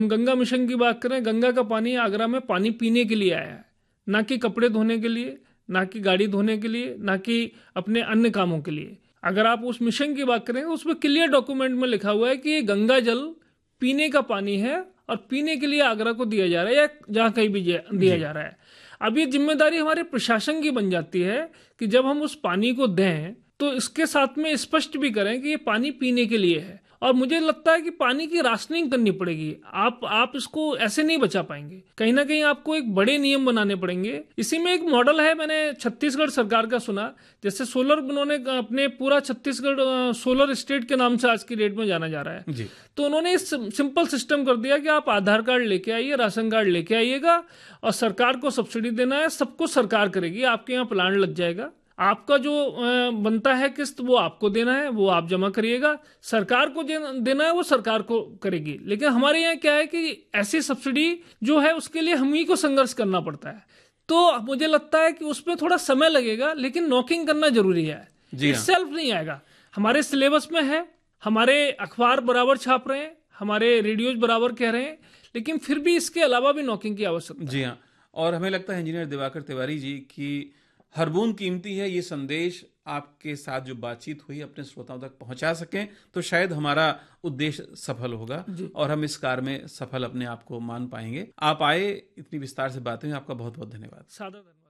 हम गंगा मिशन की बात करें, गंगा का पानी आगरा में पानी पीने के लिए आया है, ना कि कपड़े धोने के लिए, ना कि गाड़ी धोने के लिए, ना कि अपने अन्य कामों के लिए। अगर आप उस मिशन की बात करें, उसमें क्लियर डॉक्यूमेंट में लिखा हुआ है कि ये गंगा जल पीने का पानी है और पीने के लिए आगरा को दिया जा रहा है या जहां कहीं भी दिया जा रहा है। अब ये जिम्मेदारी हमारे प्रशासन की बन जाती है कि जब हम उस पानी को दें तो इसके साथ में स्पष्ट भी करें कि ये पानी पीने के लिए है। और मुझे लगता है कि पानी की राशनिंग करनी पड़ेगी। आप इसको ऐसे नहीं बचा पाएंगे, कहीं ना कहीं आपको एक बड़े नियम बनाने पड़ेंगे। इसी में एक मॉडल है, मैंने छत्तीसगढ़ सरकार का सुना, जैसे सोलर, उन्होंने अपने पूरा छत्तीसगढ़ सोलर स्टेट के नाम से आज की डेट में जाना जा रहा है जी। तो उन्होंने इस सिंपल सिस्टम कर दिया कि आप आधार कार्ड लेके आइए, राशन कार्ड लेके आइएगा और सरकार को सब्सिडी देना है, सबको सरकार करेगी, आपके यहाँ प्लांट लग जाएगा, आपका जो बनता है किस्त वो आपको देना है, वो आप जमा करिएगा, सरकार को देना है वो सरकार को करेगी। लेकिन हमारे यहाँ क्या है कि ऐसी सब्सिडी जो है उसके लिए हम ही को संघर्ष करना पड़ता है। तो मुझे लगता है कि उसमें थोड़ा समय लगेगा, लेकिन नॉकिंग करना जरूरी है। सेल्फ नहीं आएगा, हमारे सिलेबस में है, हमारे अखबार बराबर छाप रहे हैं, हमारे रेडियोज बराबर कह रहे हैं, लेकिन फिर भी इसके अलावा भी नॉकिंग की आवश्यकता है। जी हाँ, और हमें लगता है इंजीनियर दिवाकर तिवारी जी की हर बूंद कीमती है, ये संदेश आपके साथ जो बातचीत हुई अपने श्रोताओं तक पहुंचा सकें तो शायद हमारा उद्देश्य सफल होगा और हम इस कार्य में सफल अपने आप को मान पाएंगे। आप आए, इतनी विस्तार से बातें हुई, आपका बहुत बहुत धन्यवाद। सादा धन्यवाद।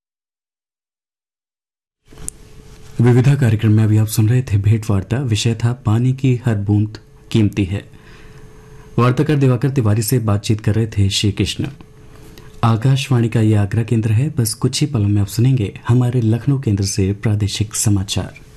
विविधा कार्यक्रम में अभी आप सुन रहे थे भेंट वार्ता, विषय था पानी की हर बूंद कीमती है। वार्ताकार दिवाकर तिवारी से बातचीत कर रहे थे श्री कृष्ण। आकाशवाणी का ये आगरा केंद्र है। बस कुछ ही पलों में आप सुनेंगे हमारे लखनऊ केंद्र से प्रादेशिक समाचार।